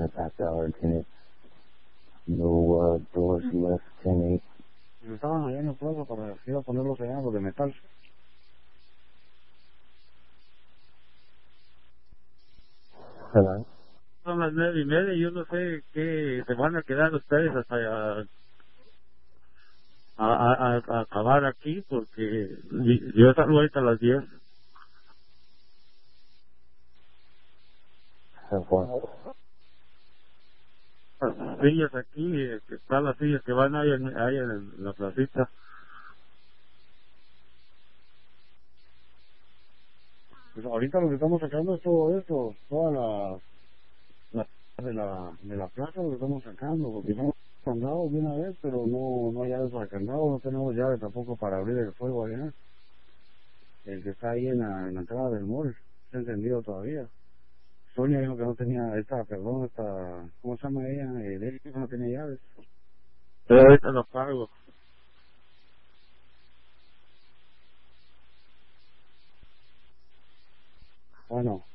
in the backyard, and no doors left in it. Estaban allá en el plazo para ir a poner los sellados de metal. Hello? Son las 9:30 y yo no sé qué se van a quedar ustedes hasta a acabar aquí, porque yo salgo ahorita a las 10. Las sillas aquí, que están las sillas que van ahí en la placita. Pues ahorita lo que estamos sacando es todo esto, toda la de la plaza lo que estamos sacando, porque estamos candados de una vez, pero no hay llaves para candado, no tenemos llaves tampoco para abrir el fuego allá. El que está ahí en la entrada del mall, está encendido todavía. Sonia dijo que no tenía, ¿cómo se llama ella? Ella dijo que no tenía llaves. Pero ahorita lo pago. Bueno,